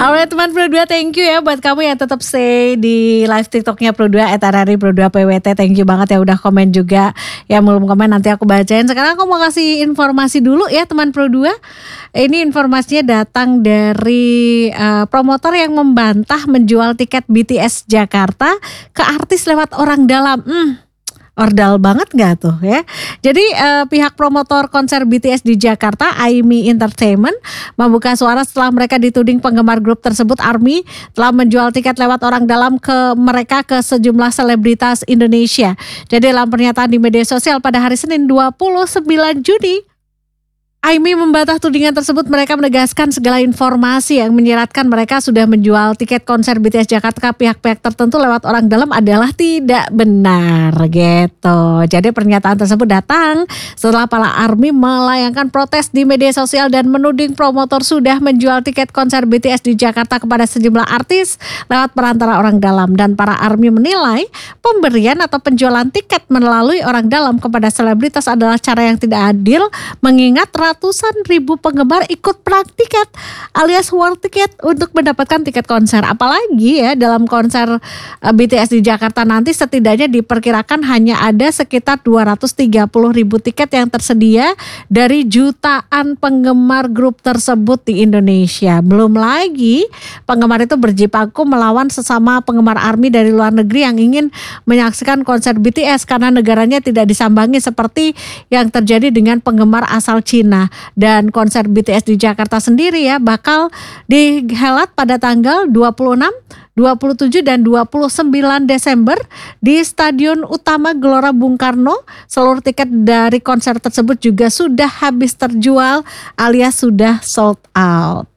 Alright teman Pro2, thank you ya buat kamu yang tetap stay di live TikToknya Pro2 @RRI Pro2 PWT. Thank you banget ya udah komen juga. Ya belum komen nanti aku bacain. Sekarang aku mau kasih informasi dulu ya teman Pro2. Ini informasinya datang dari promotor yang membantah menjual tiket BTS Jakarta ke artis lewat orang dalam. Ordal banget gak tuh ya. Jadi pihak promotor konser BTS di Jakarta, AIMI Entertainment, membuka suara setelah mereka dituding penggemar grup tersebut ARMY telah menjual tiket lewat orang dalam ke mereka ke sejumlah selebritas Indonesia. Jadi dalam pernyataan di media sosial pada hari Senin 29 Juni, AIMI membantah tudingan tersebut. Mereka menegaskan segala informasi yang menyiratkan mereka sudah menjual tiket konser BTS Jakarta ke pihak-pihak tertentu lewat orang dalam adalah tidak benar gitu. Jadi pernyataan tersebut datang setelah para ARMY melayangkan protes di media sosial dan menuding promotor sudah menjual tiket konser BTS di Jakarta kepada sejumlah artis lewat perantara orang dalam. Dan para ARMY menilai pemberian atau penjualan tiket melalui orang dalam kepada selebritas adalah cara yang tidak adil, mengingat ratusan ribu penggemar ikut perang tiket alias war tiket untuk mendapatkan tiket konser. Apalagi ya dalam konser BTS di Jakarta nanti setidaknya diperkirakan hanya ada sekitar 230 ribu tiket yang tersedia dari jutaan penggemar grup tersebut di Indonesia. Belum lagi penggemar itu berjibaku melawan sesama penggemar ARMY dari luar negeri yang ingin menyaksikan konser BTS karena negaranya tidak disambangi seperti yang terjadi dengan penggemar asal Cina. Dan konser BTS di Jakarta sendiri ya bakal dihelat pada tanggal 26, 27 dan 29 Desember di Stadion Utama Gelora Bung Karno. Seluruh tiket dari konser tersebut juga sudah habis terjual alias sudah sold out.